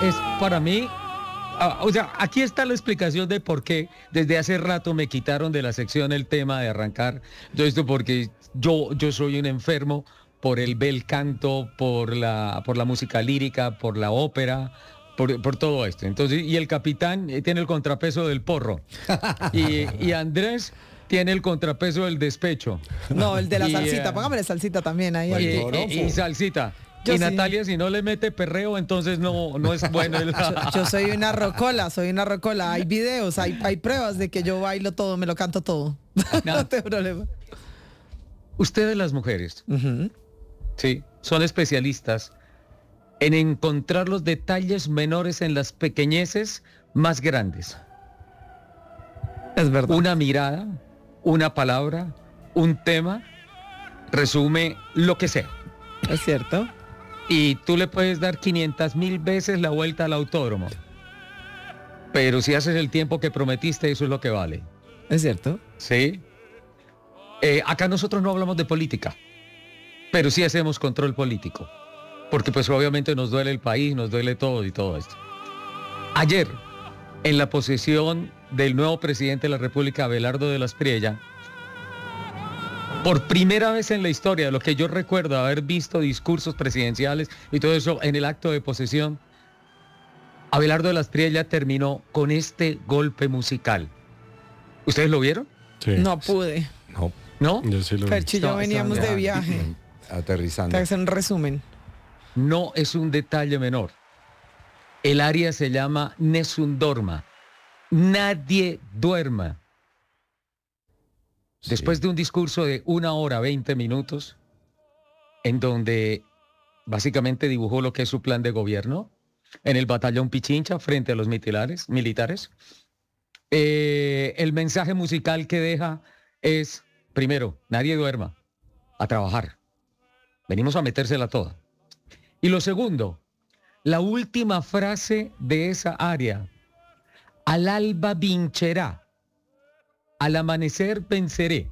es para mí, o sea, aquí está la explicación de por qué desde hace rato me quitaron de la sección el tema de arrancar. Yo esto porque yo soy un enfermo por el bel canto, por la música lírica, por la ópera, por todo esto. Entonces, y el capitán tiene el contrapeso del porro. Y Andrés tiene el contrapeso del despecho. No, el de la salsita, póngame salsita también ahí. Y salsita. Yo y sí. Natalia, si no le mete perreo, entonces no es bueno. Yo soy una rocola. Hay videos, hay pruebas de que yo bailo todo, me lo canto todo. No tengo problema. Ustedes las mujeres, sí, son especialistas en encontrar los detalles menores en las pequeñeces más grandes. Es verdad. Una mirada, una palabra, un tema, resume lo que sea. Es cierto. Y tú le puedes dar 500,000 veces la vuelta al autódromo. Pero si haces el tiempo que prometiste, eso es lo que vale. Es cierto. Sí. Acá nosotros no hablamos de política, pero sí hacemos control político. Porque pues obviamente nos duele el país, nos duele todo y todo esto. Ayer, en la posesión del nuevo presidente de la República, Abelardo de las Priella, por primera vez en la historia, de lo que yo recuerdo haber visto discursos presidenciales y todo eso en el acto de posesión, Abelardo de las Priella terminó con este golpe musical. ¿Ustedes lo vieron? Sí. No pude. ¿No? Yo sí lo vi. Ferchi y yo veníamos de viaje. Aterrizando. Te hacen un resumen. No es un detalle menor. El área se llama Nessun Dorma. Nadie duerma. Después de un discurso de 1 hora 20 minutos, en donde básicamente dibujó lo que es su plan de gobierno, en el batallón Pichincha frente a los militares, el mensaje musical que deja es, primero, nadie duerma, a trabajar. Venimos a metérsela toda. Y lo segundo, la última frase de esa área, al alba vincerá. Al amanecer venceré.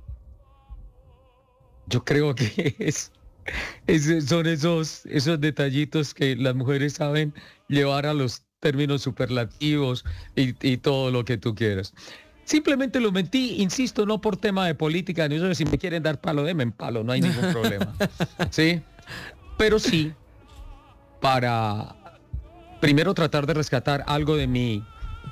Yo creo que son esos detallitos que las mujeres saben llevar a los términos superlativos y todo lo que tú quieras. Simplemente lo mentí, insisto, no por tema de política, ni eso, si me quieren dar palo, denme en palo, no hay ningún problema. ¿Sí? Pero sí, para primero tratar de rescatar algo de mi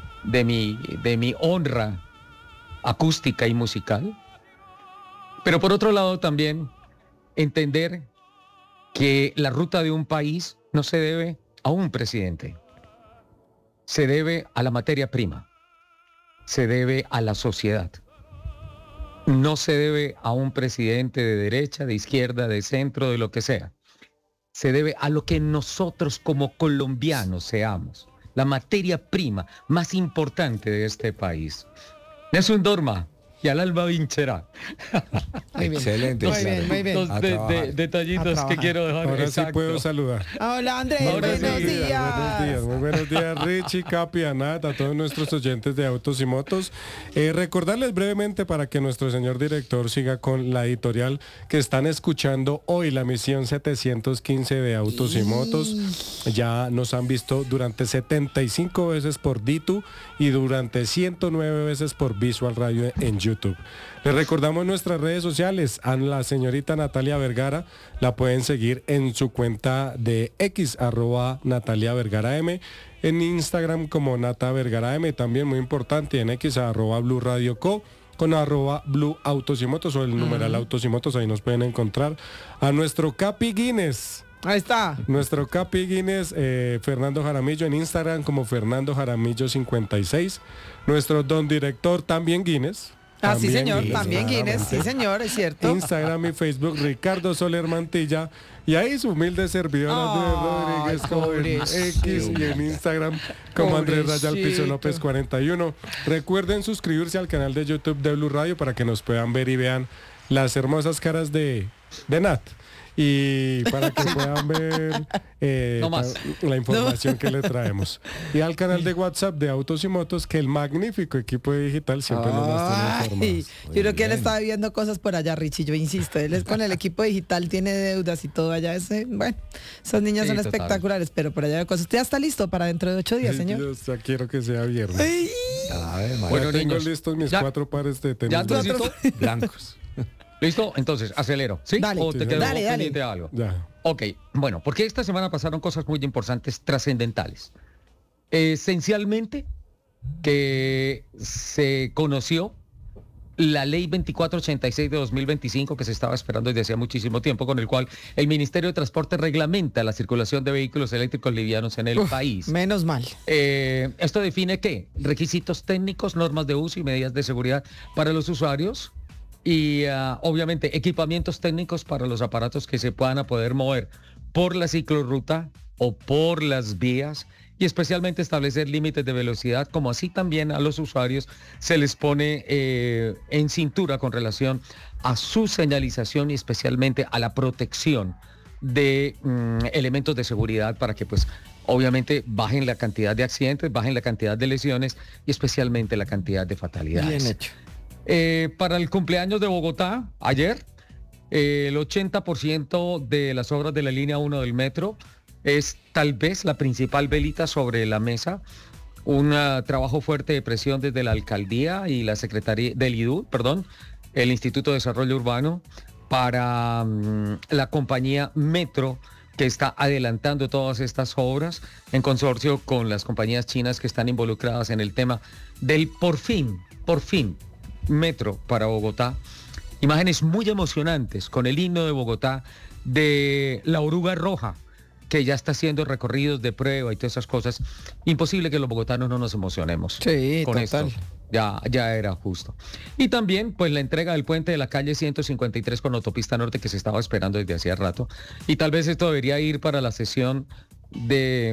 honra acústica y musical, pero por otro lado también entender que la ruta de un país no se debe a un presidente, se debe a la materia prima, se debe a la sociedad, no se debe a un presidente de derecha, de izquierda, de centro, de lo que sea, se debe a lo que nosotros como colombianos seamos, la materia prima más importante de este país. Nessun Dorma y al alba vincerá. Excelente. Muy bien. Dos detallitos que quiero dejar. Ahora exacto. sí puedo saludar. Hola Andrés, Ahora buenos sí. días. Muy buenos días, Richie, Capi, Anat, a todos nuestros oyentes de Autos y Motos. Recordarles brevemente para que nuestro señor director siga con la editorial que están escuchando hoy, la emisión 715 de Autos y Motos. Ya nos han visto durante 75 veces por Ditu y durante 109 veces por Visual Radio en YouTube. Les recordamos nuestras redes sociales. A la señorita Natalia Vergara la pueden seguir en su cuenta de X, @Natalia Vergara M, en Instagram como Nata Vergara M, también muy importante, en X @Blue Radio Co, con @Blue Autos y Motos o el numeral Autos y Motos, ahí nos pueden encontrar. A nuestro Capi Guinness. Ahí está. Nuestro Capi Guinness, Fernando Jaramillo, en Instagram como Fernando Jaramillo 56. Nuestro don director también Guinness. Sí señor, Guinness, también Guinness, sí señor, es cierto. Instagram y Facebook Ricardo Soler Mantilla, y ahí su humilde servidor Andrés Rodríguez como en X y en Instagram como Andrés Raya al Piso López 41. Recuerden suscribirse al canal de YouTube de Blue Radio para que nos puedan ver y vean las hermosas caras de Nat. y para que puedan ver No más. la información que le traemos. Y al canal de WhatsApp de Autos y Motos, que el magnífico equipo de digital siempre nos mantiene informados. Yo creo que él está viendo cosas por allá, Richie, yo insisto, él es con el equipo digital, tiene deudas y todo allá, bueno, esas niñas Sí, son total. espectaculares, pero por allá hay cosas. ¿Usted ya está listo para dentro de 8 días, señor? Yo ya quiero que sea viernes. Ay, A ver, Ya Bueno, tengo niños, listos mis ya- 4 pares de tenis. ¿Ya estás listo? blancos. ¿Listo? Entonces, acelero. ¿Sí? Dale. ¿O te Sí, quedó dale, dale. pendiente algo? Ya. Ok, bueno, porque esta semana pasaron cosas muy importantes, trascendentales. Esencialmente, que se conoció la ley 2486 de 2025 que se estaba esperando desde hacía muchísimo tiempo, con el cual el Ministerio de Transporte reglamenta la circulación de vehículos eléctricos livianos en el país. menos mal. Esto define qué? Requisitos técnicos, normas de uso y medidas de seguridad para los usuarios y obviamente equipamientos técnicos para los aparatos que se puedan poder mover por la ciclorruta o por las vías y especialmente establecer límites de velocidad, como así también a los usuarios se les pone en cintura con relación a su señalización y especialmente a la protección de elementos de seguridad para que pues obviamente bajen la cantidad de accidentes, bajen la cantidad de lesiones y especialmente la cantidad de fatalidades. Bien hecho. Para el cumpleaños de Bogotá, ayer, el 80% de las obras de la línea 1 del metro es tal vez la principal velita sobre la mesa. Un trabajo fuerte de presión desde la alcaldía y la secretaría del IDU, el Instituto de Desarrollo Urbano, para la compañía Metro, que está adelantando todas estas obras en consorcio con las compañías chinas que están involucradas en el tema del por fin, Metro para Bogotá. Imágenes muy emocionantes con el himno de Bogotá de la oruga roja, que ya está haciendo recorridos de prueba y todas esas cosas. Imposible que los bogotanos no nos emocionemos Sí, con total. esto. Ya era justo. Y también, pues, la entrega del puente de la calle 153 con autopista norte que se estaba esperando desde hacía rato. Y tal vez esto debería ir para la sesión de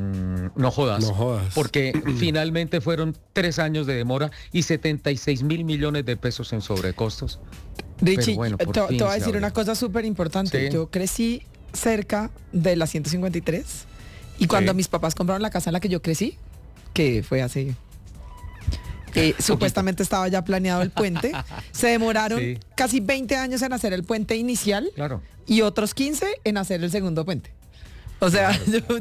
No Jodas. No jodas. Porque finalmente fueron 3 años de demora y 76.000 millones de pesos en sobrecostos. Richie, bueno, por te fin voy a se decir abrió. una cosa súper importante. Sí. Yo crecí cerca de la 153 y cuando Sí. mis papás compraron la casa en la que yo crecí, que fue hace... supuestamente estaba ya planeado el puente, se demoraron Sí. casi 20 años en hacer el puente inicial Claro. y otros 15 en hacer el segundo puente. O sea,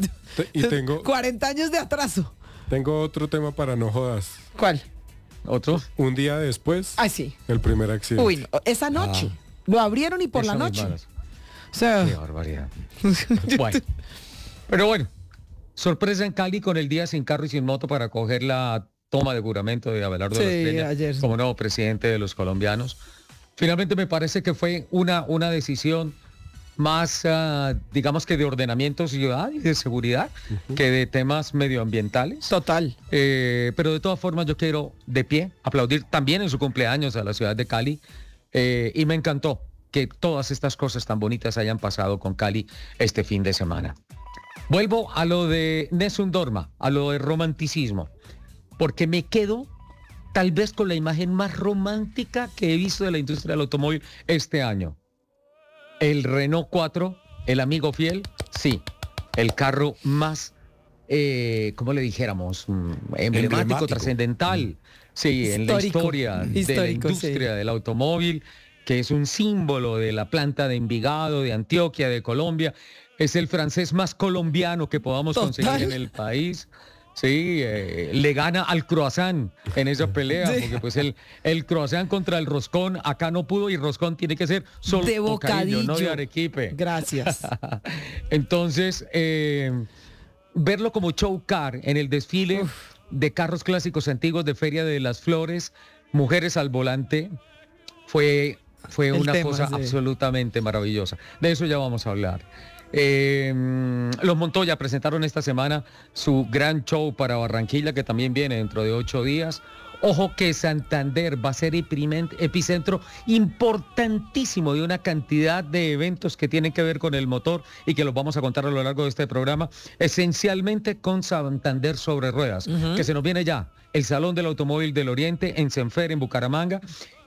Y tengo 40 años de atraso. otro tema para no jodas. ¿Cuál? ¿Otro? Un día después, Ah, sí. el primer accidente. Uy, no, esa noche. Lo abrieron y por la Eso noche. mismas. O sea, Qué barbaridad. Bueno, pero bueno, sorpresa en Cali con el día sin carro y sin moto para coger la toma de juramento de Abelardo Sí, de los Peña ayer. como nuevo presidente de los colombianos. Finalmente me parece que fue una decisión más, digamos que de ordenamiento ciudad y de seguridad que de temas medioambientales. total. Pero de todas formas yo quiero de pie aplaudir también en su cumpleaños a la ciudad de Cali y me encantó que todas estas cosas tan bonitas hayan pasado con Cali este fin de semana. Vuelvo a lo de Nessun Dorma, a lo de romanticismo, porque me quedo tal vez con la imagen más romántica que he visto de la industria del automóvil este año. El Renault 4, el amigo fiel, sí, el carro más, ¿cómo le dijéramos? Emblemático, Emblemático. trascendental, sí, en la Histórico. historia de la Histórico, industria sí. del automóvil, que es un símbolo de la planta de Envigado, de Antioquia, de Colombia. Es el francés más colombiano que podamos Total. conseguir en el país. Sí, le gana al croissant en esa pelea, Sí. porque pues el croissant contra el roscón acá no pudo y roscón tiene que ser solo De bocadillo, no de bocadillo. arequipe. Gracias. Entonces, verlo como show car en el desfile de carros clásicos antiguos de Feria de las Flores, mujeres al volante, fue El una tema, cosa sí. absolutamente maravillosa. De eso ya vamos a hablar. Los Montoya presentaron esta semana su gran show para Barranquilla, que también viene dentro de 8 días. Ojo que Santander va a ser epicentro importantísimo de una cantidad de eventos que tienen que ver con el motor y que los vamos a contar a lo largo de este programa, esencialmente con Santander sobre ruedas, que se nos viene ya el Salón del Automóvil del Oriente en Senfer, en Bucaramanga,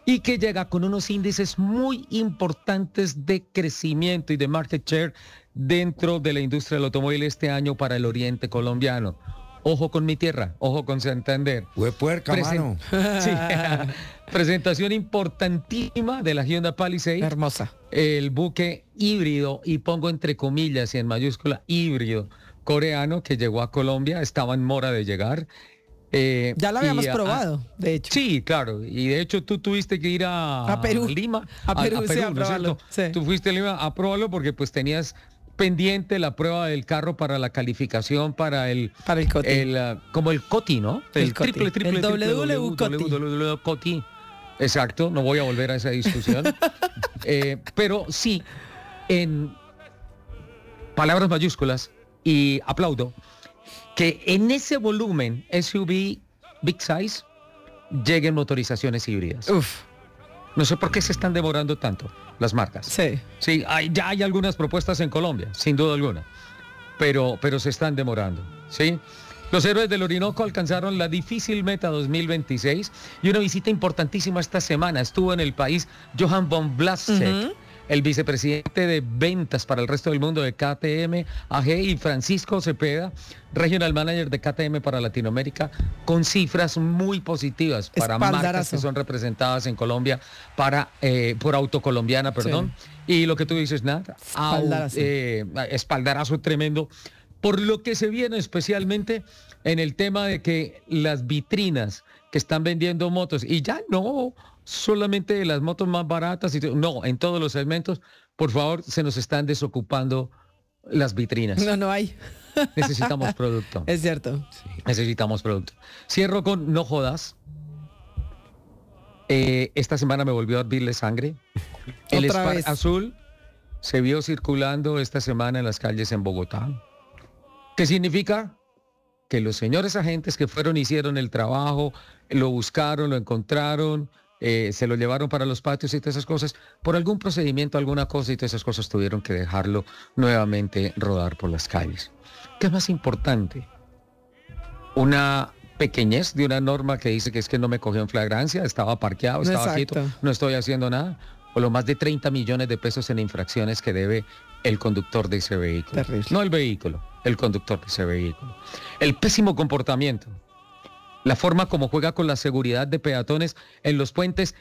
y que llega con unos índices muy importantes de crecimiento y de market share dentro de la industria del automóvil este año para el oriente colombiano. Ojo con mi tierra, ojo con Santander. Huepuerca, mano. Sí, presentación importantísima de la Hyundai Palisade. Hermosa. El buque híbrido, y pongo entre comillas y en mayúscula híbrido, coreano que llegó a Colombia, estaba en mora de llegar. Ya lo habíamos probado, de hecho. Sí, claro. Y de hecho tú tuviste que ir a Perú. Lima. A Perú, sí, a ¿no es probarlo. cierto? Sí. Tú fuiste a Lima a probarlo porque pues tenías pendiente la prueba del carro para la calificación para el COTI. Como el COTI, ¿no? El COTI. El WW COTI. Exacto, no voy a volver a esa discusión. Pero sí, en palabras mayúsculas, y aplaudo que en ese volumen SUV Big Size lleguen motorizaciones híbridas. Uf. No sé por qué se están demorando tanto las marcas. Sí. Sí, ya hay algunas propuestas en Colombia, sin duda alguna, pero se están demorando, ¿sí? Los héroes del Orinoco alcanzaron la difícil meta 2026 y una visita importantísima esta semana. Estuvo en el país Johan von Blasek, el vicepresidente de ventas para el resto del mundo de KTM AG, y Francisco Cepeda, Regional Manager de KTM para Latinoamérica, con cifras muy positivas para marcas que son representadas en Colombia por Autocolombiana, perdón. Sí. Y lo que tú dices, nada, espaldarazo tremendo, por lo que se viene especialmente en el tema de que las vitrinas que están vendiendo motos, y ya no solamente las motos más baratas, no, en todos los segmentos, por favor, se nos están desocupando las vitrinas. No hay. Necesitamos producto. Es cierto. Sí. Necesitamos producto. Cierro con no jodas. Esta semana me volvió a hervirle sangre. El Spark azul se vio circulando esta semana en las calles en Bogotá. ¿Qué significa? Que los señores agentes que fueron, hicieron el trabajo, lo buscaron, lo encontraron, se lo llevaron para los patios y todas esas cosas, por algún procedimiento, alguna cosa, y todas esas cosas tuvieron que dejarlo nuevamente rodar por las calles. ¿Qué es más importante? Una pequeñez de una norma que dice que es que no me cogió en flagrancia, estaba parqueado, estaba quieto, no estoy haciendo nada, o los más de 30 millones de pesos en infracciones que debe el conductor de ese vehículo. Terrible. No el vehículo, el conductor de ese vehículo. El pésimo comportamiento, la forma como juega con la seguridad de peatones en los puentes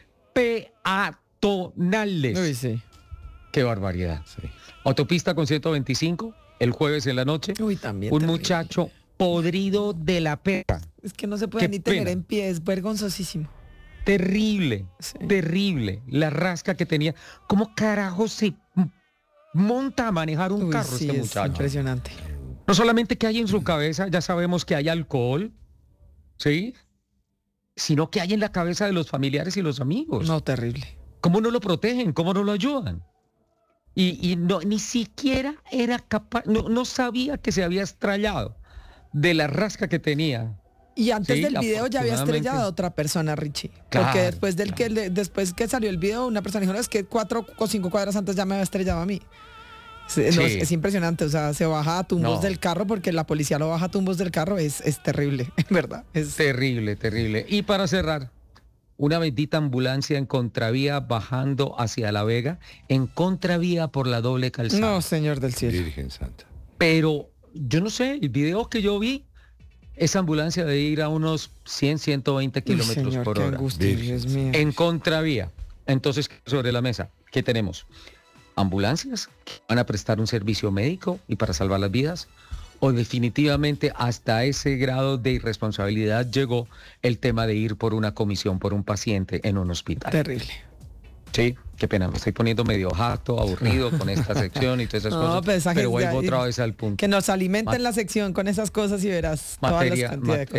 peatonales. Uy, sí. Qué barbaridad. Sí. Autopista con 125, el jueves en la noche. Uy, también. Un terrible. Muchacho podrido de la perra. Es que no se puede ni tener en pie, es vergonzosísimo. Terrible, sí. Terrible. La rasca que tenía. ¿Cómo carajo se monta a manejar un carro sí, este muchacho? Impresionante. No solamente que hay en su cabeza, ya sabemos que hay alcohol, ¿sí? Sino que hay en la cabeza de los familiares y los amigos. No, terrible. ¿Cómo no lo protegen? ¿Cómo no lo ayudan? Y no, ni siquiera era capaz, no sabía que se había estrellado de la rasca que tenía. Y antes del video ya había estrellado a otra persona, Richie. Claro, porque después que salió el video, una persona dijo, no, es que 4 o 5 cuadras antes ya me había estrellado a mí. Sí. No, es impresionante, o sea, se baja a tumbos del carro porque la policía lo baja a tumbos del carro, es terrible, ¿verdad? Es terrible, terrible. Y para cerrar, una bendita ambulancia en contravía bajando hacia La Vega, en contravía por la doble calzada. No, señor del cielo. Virgen Santa. Pero yo no sé, el video que yo vi, esa ambulancia de ir a unos 100, 120 kilómetros por hora. Angustia, Dios mío. En contravía. Entonces, sobre la mesa, ¿qué tenemos? ¿Ambulancias que van a prestar un servicio médico y para salvar las vidas? ¿O definitivamente hasta ese grado de irresponsabilidad llegó el tema de ir por una comisión, por un paciente en un hospital? Terrible. Sí, qué pena, me estoy poniendo medio harto, aburrido con esta sección y todas esas cosas, pero vuelvo otra vez al punto. Que nos alimenten la sección con esas cosas y verás materia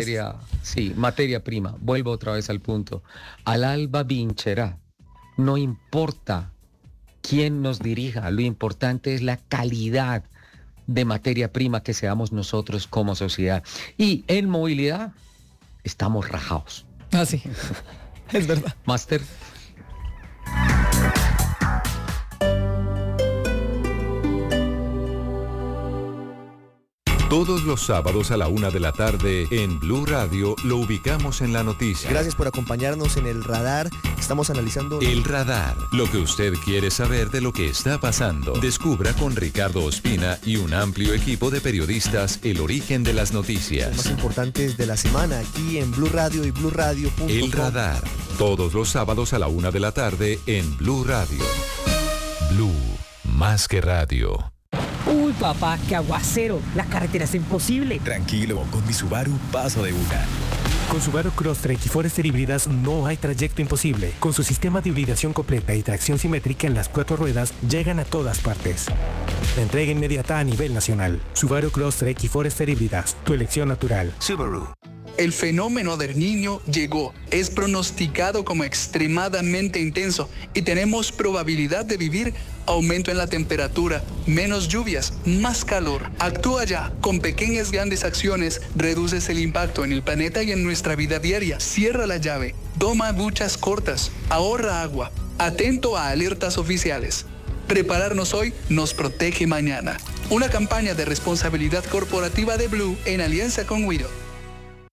prima. Vuelvo otra vez al punto. Al alba vincherá. No importa quién nos dirija, lo importante es la calidad de materia prima que seamos nosotros como sociedad. Y en movilidad estamos rajados. Ah, sí, es verdad. Máster. Todos los sábados a la 1 de la tarde en Blue Radio lo ubicamos en la noticia. Gracias por acompañarnos en El Radar. Estamos analizando... El Radar, lo que usted quiere saber de lo que está pasando. Descubra con Ricardo Ospina y un amplio equipo de periodistas el origen de las noticias. Los más importantes de la semana aquí en Blue Radio y BlueRadio.com. El Radar, todos los sábados a la 1 de la tarde en Blue Radio. Blue, más que radio. Uy, papá, qué aguacero. La carretera es imposible. Tranquilo, con mi Subaru paso de una. Con Subaru Crosstrek y Forester híbridas no hay trayecto imposible. Con su sistema de hibridación completa y tracción simétrica en las 4 ruedas, llegan a todas partes. La entrega inmediata a nivel nacional. Subaru Crosstrek y Forester híbridas, tu elección natural. Subaru. El fenómeno del Niño llegó. Es pronosticado como extremadamente intenso y tenemos probabilidad de vivir aumento en la temperatura, menos lluvias, más calor. Actúa ya. Con pequeñas grandes acciones reduces el impacto en el planeta y en nuestra vida diaria. Cierra la llave. Toma duchas cortas. Ahorra agua. Atento a alertas oficiales. Prepararnos hoy nos protege mañana. Una campaña de responsabilidad corporativa de Blue en alianza con Wido.